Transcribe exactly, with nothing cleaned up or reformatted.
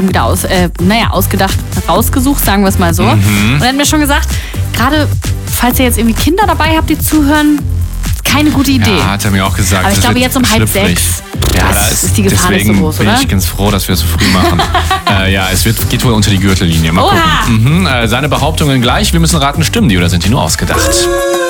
wieder aus, äh, naja, ausgedacht, rausgesucht, sagen wir es mal so. Mhm. Und er hat mir schon gesagt, gerade falls ihr jetzt irgendwie Kinder dabei habt, die zuhören, keine gute Idee. Ja, hat er mir auch gesagt. Aber ich glaube, jetzt um halb sechs ja, das da ist, ist die Gefahr nicht so groß, bin oder? ich ganz froh, dass wir es so früh machen. äh, ja, es wird, geht wohl unter die Gürtellinie. Mal Oha. gucken. Mhm, äh, seine Behauptungen gleich. Wir müssen raten, stimmen die oder sind die nur ausgedacht?